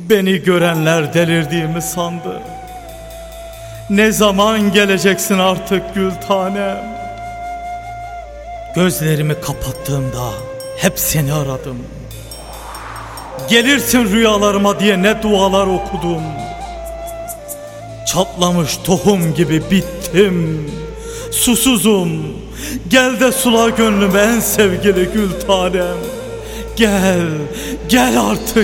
Beni görenler delirdiğimi sandı. Ne zaman geleceksin artık gül tanem? Gözlerimi kapattığımda hep seni aradım. Gelirsin rüyalarıma diye ne dualar okudum. Çatlamış tohum gibi bittim, susuzum. Gel de sula gönlüm en sevgili gül tanem. Gel, gel artık